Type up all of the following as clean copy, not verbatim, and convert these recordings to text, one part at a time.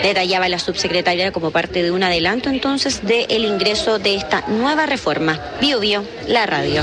Detallaba la subsecretaria como parte de un adelanto entonces del ingreso de esta nueva reforma. Bio Bio, la radio.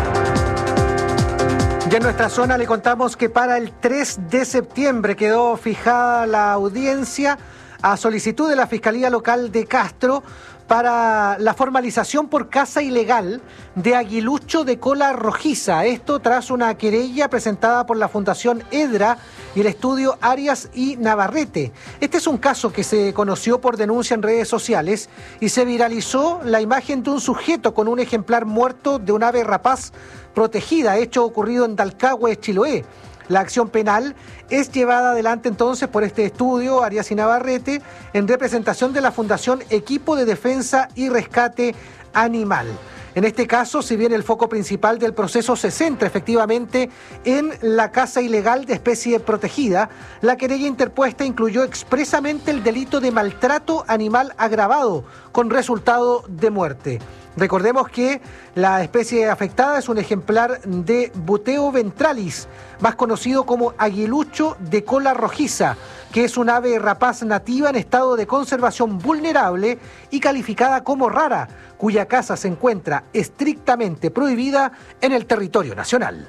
Ya en nuestra zona le contamos que para el 3 de septiembre quedó fijada la audiencia a solicitud de la Fiscalía Local de Castro para la formalización por caza ilegal de aguilucho de cola rojiza. Esto tras una querella presentada por la Fundación Edra y el estudio Arias y Navarrete. Este es un caso que se conoció por denuncia en redes sociales y se viralizó la imagen de un sujeto con un ejemplar muerto de un ave rapaz protegida, hecho ocurrido en Dalcahue, Chiloé. La acción penal es llevada adelante entonces por este estudio, Arias y Navarrete, en representación de la Fundación Equipo de Defensa y Rescate Animal. En este caso, si bien el foco principal del proceso se centra efectivamente en la caza ilegal de especie protegida, la querella interpuesta incluyó expresamente el delito de maltrato animal agravado con resultado de muerte. Recordemos que la especie afectada es un ejemplar de Buteo ventralis, más conocido como aguilucho de cola rojiza, que es un ave rapaz nativa en estado de conservación vulnerable y calificada como rara, cuya caza se encuentra estrictamente prohibida en el territorio nacional.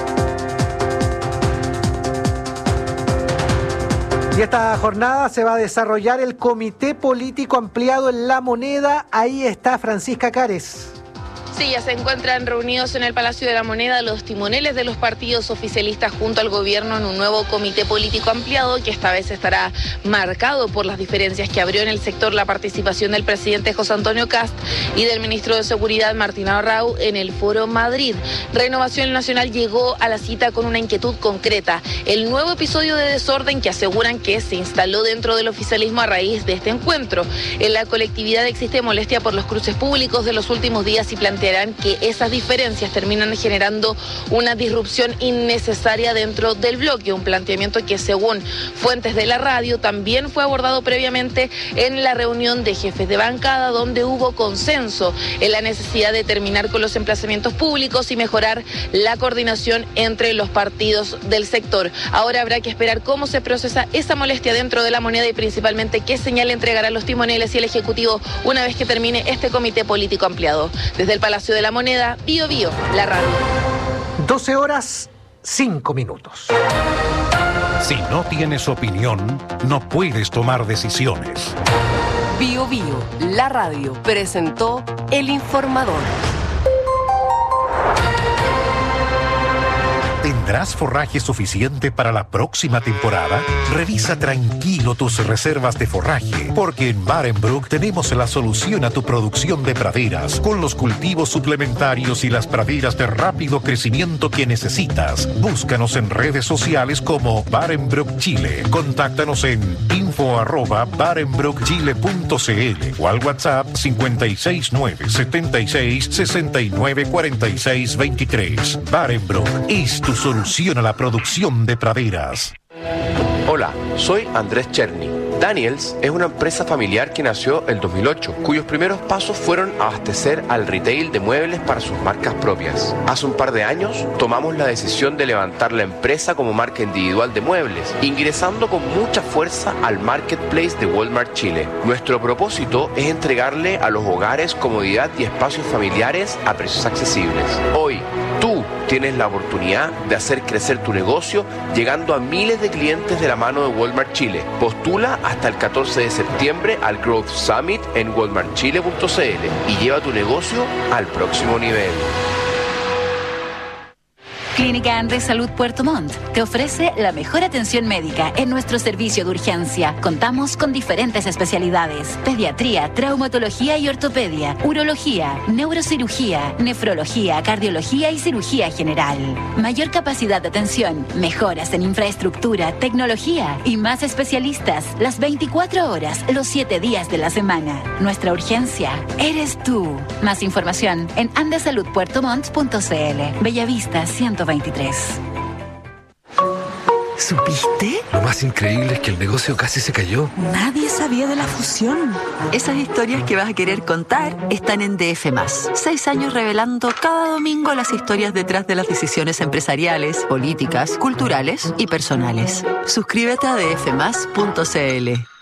Y esta jornada se va a desarrollar el Comité Político Ampliado en La Moneda. Ahí está Francisca Cares. Sí, ya se encuentran reunidos en el Palacio de la Moneda los timoneles de los partidos oficialistas junto al gobierno en un nuevo comité político ampliado que esta vez estará marcado por las diferencias que abrió en el sector la participación del presidente José Antonio Kast y del ministro de Seguridad Martín Arrau en el Foro Madrid. Renovación Nacional llegó a la cita con una inquietud concreta: el nuevo episodio de desorden que aseguran que se instaló dentro del oficialismo a raíz de este encuentro. En la colectividad existe molestia por los cruces públicos de los últimos días y plantearán que esas diferencias terminan generando una disrupción innecesaria dentro del bloque, un planteamiento que según fuentes de la radio también fue abordado previamente en la reunión de jefes de bancada, donde hubo consenso en la necesidad de terminar con los emplazamientos públicos y mejorar la coordinación entre los partidos del sector. Ahora habrá que esperar cómo se procesa esa molestia dentro de la moneda y principalmente qué señal entregarán los timoneles y el Ejecutivo una vez que termine este comité político ampliado. Desde el Palacio de la Moneda, Bio Bio, la radio. 12 horas, 5 minutos. Si no tienes opinión, no puedes tomar decisiones. Bio Bio, la radio, presentó El Informador. ¿Tendrás forraje suficiente para la próxima temporada? Revisa tranquilo tus reservas de forraje, porque en Barenbroek tenemos la solución a tu producción de praderas, con los cultivos suplementarios y las praderas de rápido crecimiento que necesitas. Búscanos en redes sociales como Barenbroek Chile. Contáctanos en info@barenbroekchile.cl o al WhatsApp 56976 Barenbroek es tu solución a la producción de praderas. Hola, soy Andrés Cherny. Daniels es una empresa familiar que nació en 2008, cuyos primeros pasos fueron abastecer al retail de muebles para sus marcas propias. Hace un par de años tomamos la decisión de levantar la empresa como marca individual de muebles, ingresando con mucha fuerza al marketplace de Walmart Chile. Nuestro propósito es entregarle a los hogares comodidad y espacios familiares a precios accesibles. Hoy, tú tienes la oportunidad de hacer crecer tu negocio llegando a miles de clientes de la mano de Walmart Chile. Postula hasta el 14 de septiembre al Growth Summit en walmartchile.cl y lleva tu negocio al próximo nivel. Clínica Andrés Salud Puerto Montt te ofrece la mejor atención médica en nuestro servicio de urgencia. Contamos con diferentes especialidades: pediatría, traumatología y ortopedia, urología, neurocirugía, nefrología, cardiología y cirugía general. Mayor capacidad de atención, mejoras en infraestructura, tecnología y más especialistas las 24 horas, los 7 días de la semana. Nuestra urgencia eres tú. Más información en andesaludpuertomont.cl. Bellavista 123. ¿Supiste? Lo más increíble es que el negocio casi se cayó. Nadie sabía de la fusión. Esas historias que vas a querer contar están en DF+. 6 años revelando cada domingo las historias detrás de las decisiones empresariales, políticas, culturales y personales. Suscríbete a dfmas.cl.